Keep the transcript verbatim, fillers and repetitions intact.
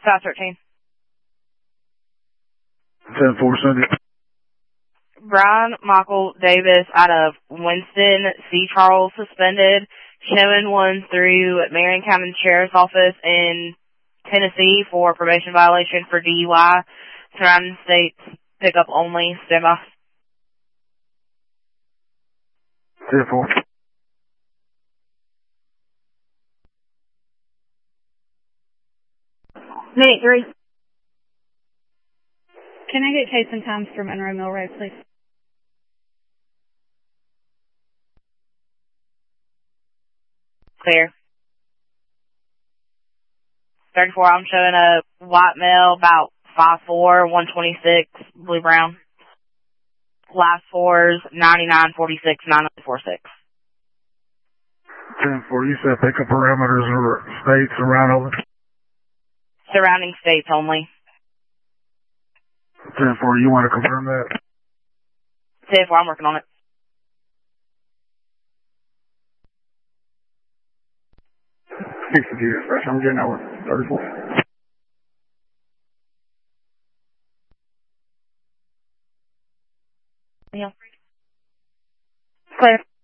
South thirteen. ten four Sunday. Brian Michael Davis out of Winston C. Charles suspended, showing one through Marion County Sheriff's Office in Tennessee for probation violation for D U I. Surrounding states pickup only. Stand by. ten four. Minute three. Can I get case and times for Monroe Mill Road, please? Clear. thirty-four, I'm showing a white male about five four, one twenty-six, blue brown. Last fours, ninety-nine forty-six, nine forty-six. ten four, you said pickup parameters or states around over? Surrounding states only. ten four, you want to confirm that? ten four, I'm working on it. sixty-two, fresh, I'm getting over. thirty-four. Yeah. Clear.